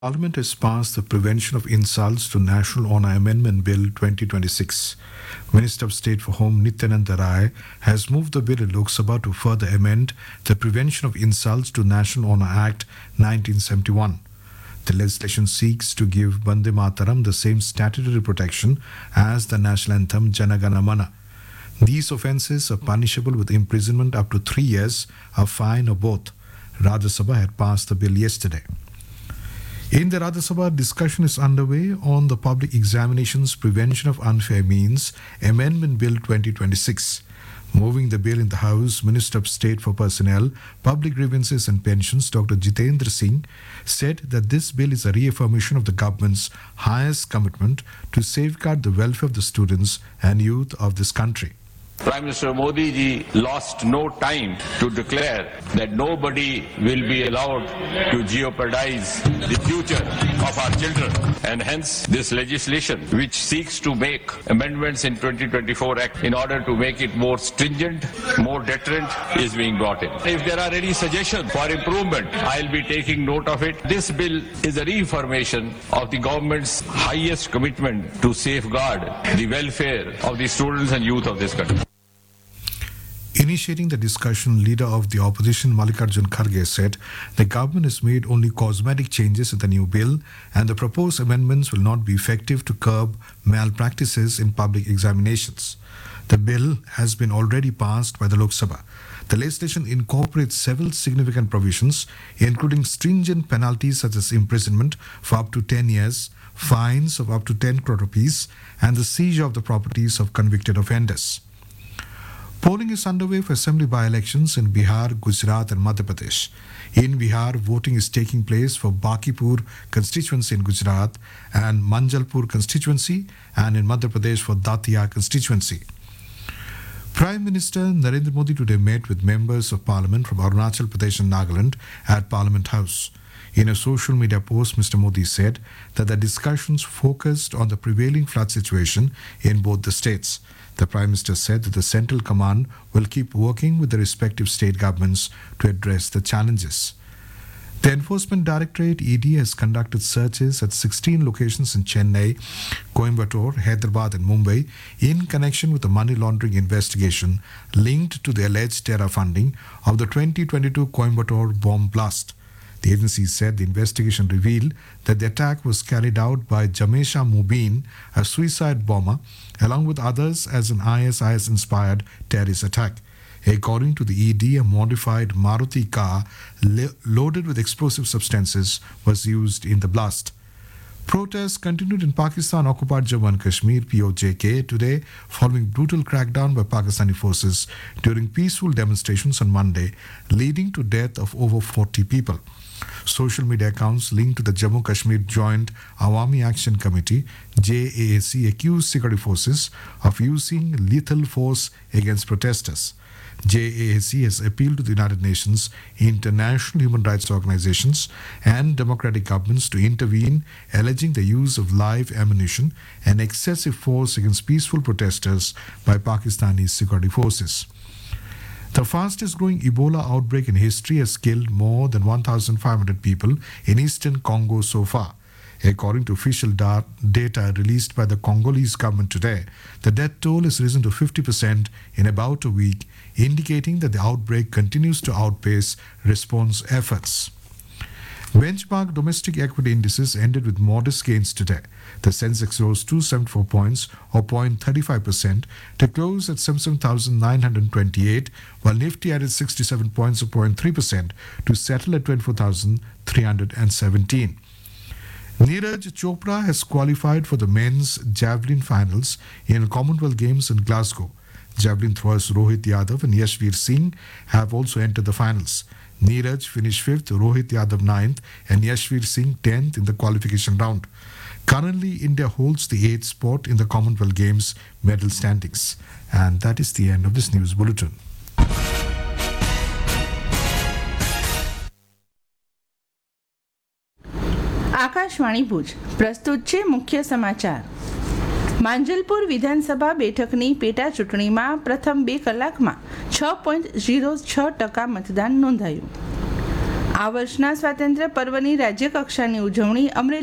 Parliament has passed the Prevention of Insults to National Honour Amendment Bill 2026. Minister of State for Home Nityananda Rai has moved the bill in Lok Sabha to further amend the Prevention of Insults to National Honour Act 1971. The legislation seeks to give Vande Mataram the same statutory protection as the national anthem Jana Gana Mana. These offences are punishable with imprisonment up to 3 years, a fine, or both. Rajya Sabha had passed the bill yesterday. In the Rajya Sabha, discussion is underway on the Public Examinations Prevention of Unfair Means Amendment Bill 2026. Moving the bill in the House, Minister of State for Personnel, Public Grievances and Pensions, Dr. Jitendra Singh, said that this bill is a reaffirmation of the government's highest commitment to safeguard the welfare of the students and youth of this country. Prime Minister Modi ji lost no time to declare that nobody will be allowed to jeopardize the future of our children, and hence this legislation which seeks to make amendments in 2024 Act in order to make it more stringent, more deterrent is being brought in. If there are any suggestions for improvement, I'll be taking note of it. This bill is a reaffirmation of the government's highest commitment to safeguard the welfare of the students and youth of this country. Initiating the discussion, leader of the opposition Mallikarjun Kharge said the government has made only cosmetic changes in the new bill and the proposed amendments will not be effective to curb malpractices in public examinations. The bill has been already passed by the Lok Sabha. The legislation incorporates several significant provisions, including stringent penalties such as imprisonment for up to 10 years, fines of up to 10 crore rupees, and the seizure of the properties of convicted offenders. Polling is underway for assembly by-elections in Bihar, Gujarat and Madhya Pradesh. In Bihar, voting is taking place for Bakipur constituency in Gujarat and Manjalpur constituency, and in Madhya Pradesh for Datia constituency. Prime Minister Narendra Modi today met with members of Parliament from Arunachal Pradesh and Nagaland at Parliament House. In a social media post, Mr. Modi said that the discussions focused on the prevailing flood situation in both the states. The Prime Minister said that the Central Command will keep working with the respective state governments to address the challenges. The Enforcement Directorate ED has conducted searches at 16 locations in Chennai, Coimbatore, Hyderabad and Mumbai in connection with the money laundering investigation linked to the alleged terror funding of the 2022 Coimbatore bomb blast. The agency said the investigation revealed that the attack was carried out by Jamesha Mubin, a suicide bomber, along with others as an ISIS-inspired terrorist attack. According to the ED, a modified Maruti car loaded with explosive substances was used in the blast. Protests continued in Pakistan-occupied Jammu and Kashmir (POJK) today following brutal crackdown by Pakistani forces during peaceful demonstrations on Monday, leading to death of over 40 people. Social media accounts linked to the Jammu Kashmir Joint Awami Action Committee (JAAC) accused security forces of using lethal force against protesters. JAAC has appealed to the United Nations, international human rights organizations and democratic governments to intervene, alleging the use of live ammunition and excessive force against peaceful protesters by Pakistani security forces. The fastest growing Ebola outbreak in history has killed more than 1,500 people in eastern Congo so far. According to official data released by the Congolese government today, the death toll has risen to 50% in about a week, indicating that the outbreak continues to outpace response efforts. Benchmark domestic equity indices ended with modest gains today. The Sensex rose 274 points or 0.35% to close at 77,928, while Nifty added 67 points or 0.3% to settle at 24,317. Neeraj Chopra has qualified for the men's javelin finals in Commonwealth Games in Glasgow. Javelin throwers Rohit Yadav and Yashveer Singh have also entered the finals. Neeraj finished 5th, Rohit Yadav 9th and Yashveer Singh 10th in the qualification round. Currently, India holds the 8th spot in the Commonwealth Games medal standings. And that is the end of this news bulletin. Akashvani Bhuj પ્રસ્તુત છે મુખ્ય સમાચાર. માંજલપુર વિધાનસભા બેઠકની પેટા ચૂંટણીમાં પ્રથમ 2 કલાકમાં 6.06% મતદાન નોંધાયું. આ વર્ષના સ્વાતંત્ર્ય પર્વની રાજ્ય કક્ષાની ઉજવણી અમરેલી